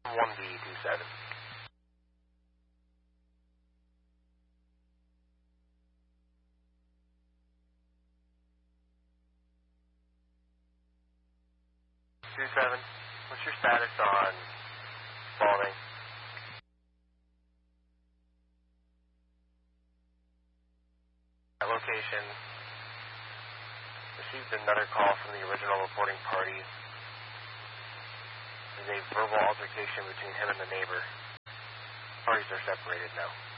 1B27. What's your status on Spalding? At location, received another call from the original reporting party. There's a verbal altercation between him and the neighbor. Parties are separated now.